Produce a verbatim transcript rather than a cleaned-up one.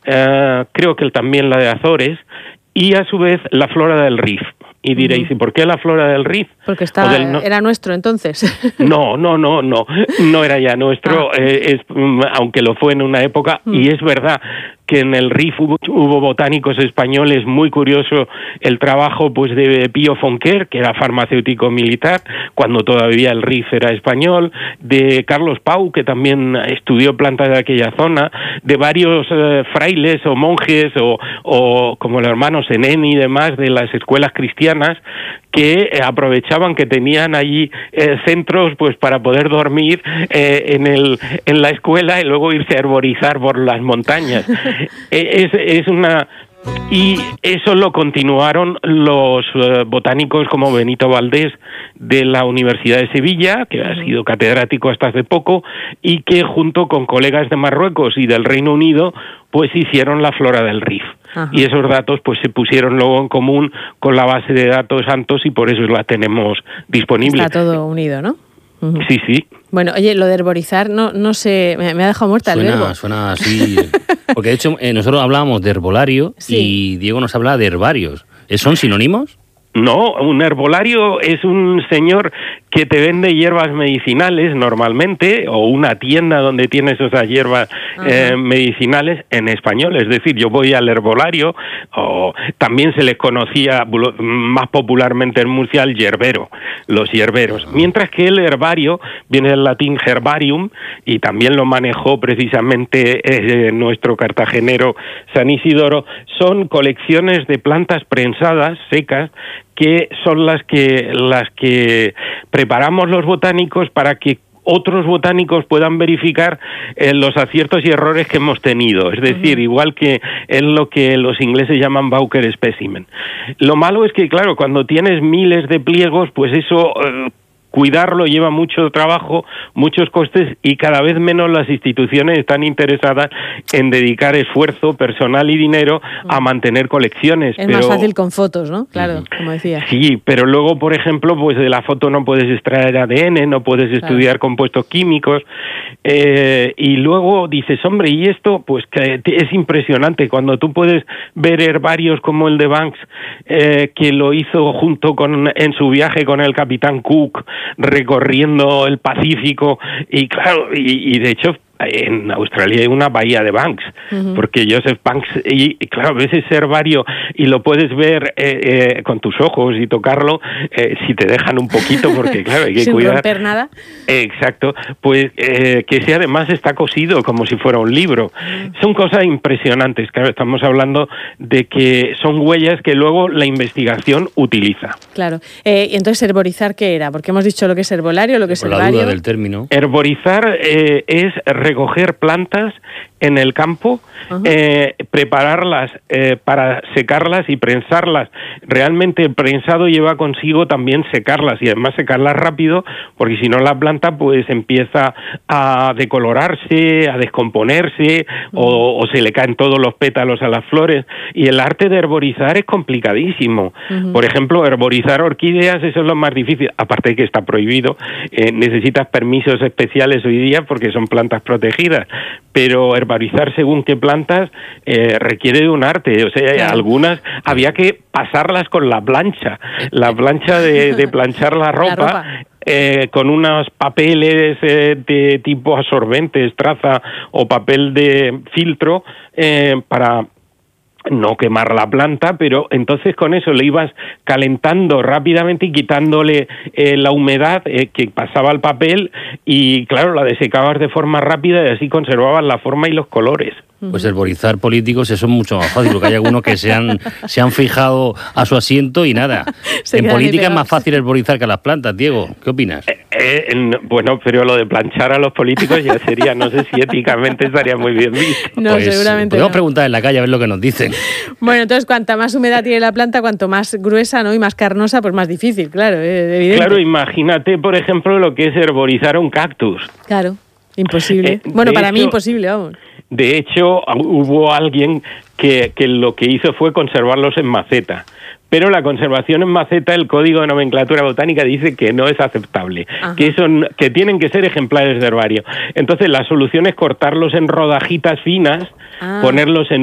eh, creo que también la de Azores, y a su vez la flora del Rif. Y diréis, ¿y por qué la flora del Rif? Porque está, del no... era nuestro entonces. No, no, no, no, no era ya nuestro, ah. eh, es, aunque lo fue en una época, mm. y es verdad que en el Rif hubo, hubo botánicos españoles. Muy curioso el trabajo pues de Pío Fonquer, que era farmacéutico militar, cuando todavía el Rif era español, de Carlos Pau, que también estudió plantas de aquella zona, de varios eh, frailes o monjes o, o como el hermano Senén y demás de las escuelas cristianas, que eh, aprovechaban que tenían allí eh, centros pues para poder dormir eh, en el en la escuela y luego irse a herborizar por las montañas. es, es una y eso lo continuaron los uh, botánicos como Benito Valdés de la Universidad de Sevilla, que ha sido catedrático hasta hace poco, y que junto con colegas de Marruecos y del Reino Unido pues hicieron la flora del Rif. Ajá. Y esos datos pues se pusieron luego en común con la base de datos Santos y por eso la tenemos disponible. Está todo unido, ¿no? Uh-huh. Sí, sí. Bueno, oye, lo de herborizar no no sé, me, me ha dejado muerta suena, el verbo. Suena así, porque de hecho eh, nosotros hablábamos de herbolario, sí, y Diego nos habla de herbarios. ¿Son sinónimos? No, un herbolario es un señor que te vende hierbas medicinales normalmente, o una tienda donde tienes esas hierbas eh, medicinales en español. Es decir, yo voy al herbolario, o también se les conocía más popularmente en Murcia el yerbero, los hierberos. Mientras que el herbario viene del latín herbarium, y también lo manejó precisamente eh, nuestro cartagenero San Isidoro. Son colecciones de plantas prensadas, secas, que son las que las que preparamos los botánicos para que otros botánicos puedan verificar eh, los aciertos y errores que hemos tenido. Es decir, uh-huh. igual que es lo que los ingleses llaman Bowker Specimen. Lo malo es que, claro, cuando tienes miles de pliegos, pues eso... Eh, cuidarlo lleva mucho trabajo, muchos costes, y cada vez menos las instituciones están interesadas en dedicar esfuerzo personal y dinero a mantener colecciones. Es pero... más fácil con fotos, ¿no? Claro, como decía. Sí, pero luego, por ejemplo, pues de la foto no puedes extraer A D N, no puedes claro. estudiar compuestos químicos, eh, y luego dices, hombre, y esto, pues que es impresionante, cuando tú puedes ver herbarios como el de Banks, eh, que lo hizo junto con en su viaje con el capitán Cook, recorriendo el Pacífico, y claro, y, y de hecho en Australia hay una bahía de Banks, uh-huh. porque Joseph Banks, y, y claro, ves ese herbario y lo puedes ver eh, eh, con tus ojos y tocarlo, eh, si te dejan un poquito, porque claro, hay que sin cuidar. Sin romper nada. Eh, exacto, pues eh, que ese además está cosido como si fuera un libro. Uh-huh. Son cosas impresionantes, claro, estamos hablando de que son huellas que luego la investigación utiliza. Claro, eh, y entonces herborizar, ¿qué era? Porque hemos dicho lo que es herbolario, lo que es Por herbario. La duda del término. Herborizar eh, es recoger plantas en el campo, uh-huh. eh, prepararlas eh, para secarlas y prensarlas. Realmente el prensado lleva consigo también secarlas, y además secarlas rápido, porque si no la planta pues empieza a decolorarse, a descomponerse, uh-huh. o, o se le caen todos los pétalos a las flores. Y el arte de herborizar es complicadísimo. Uh-huh. Por ejemplo, herborizar orquídeas, eso es lo más difícil, aparte de que está prohibido. Eh, necesitas permisos especiales hoy día porque son plantas protegidas, pero herborizar según qué plantas eh, requiere de un arte. O sea, claro. algunas había que pasarlas con la plancha, la plancha de, de planchar la ropa, la ropa. Eh, con unos papeles eh, de tipo absorbente, estraza o papel de filtro eh, para no quemar la planta, pero entonces con eso le ibas calentando rápidamente y quitándole eh, la humedad eh, que pasaba al papel, y claro, la desecabas de forma rápida y así conservabas la forma y los colores. Pues herborizar políticos, eso es mucho más fácil, porque hay algunos que se han, se han fijado a su asiento y nada. Se en política es más fácil herborizar que a las plantas, Diego. ¿Qué opinas? Eh, eh, en, bueno, pero lo de planchar a los políticos ya sería, no sé si éticamente estaría muy bien visto. No, pues, seguramente podemos no. preguntar en la calle a ver lo que nos dicen. Bueno, entonces, cuanta más humedad tiene la planta, cuanto más gruesa, ¿no?, y más carnosa, pues más difícil, claro, eh, evidente. Claro, imagínate, por ejemplo, lo que es herborizar un cactus. Claro, imposible. Eh, bueno, para hecho, mí imposible, vamos. De hecho, hubo alguien que, que lo que hizo fue conservarlos en maceta. Pero la conservación en maceta, el Código de Nomenclatura Botánica dice que no es aceptable, Ajá. que son, que tienen que ser ejemplares de herbario. Entonces, la solución es cortarlos en rodajitas finas, ah. ponerlos en